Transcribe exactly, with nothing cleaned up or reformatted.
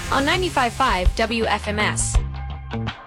on ninety-five point five W F M S.